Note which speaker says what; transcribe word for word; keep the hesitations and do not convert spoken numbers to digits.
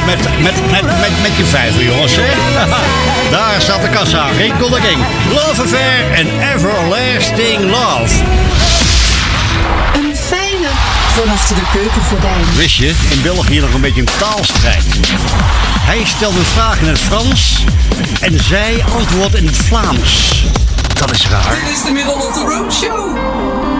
Speaker 1: met, met, met, met, met je vijver, jongens, hè? Daar staat de kassa. Rinkel de King. Love Affair en Everlasting Love.
Speaker 2: Een fijne voor achter de keukengordijn.
Speaker 1: Wist je, in België nog een beetje een taalstrijd. Hij stelde een vraag in het Frans en zij antwoordt in het Vlaams. Dat is raar.
Speaker 3: Dit is de Middle of the Road Show.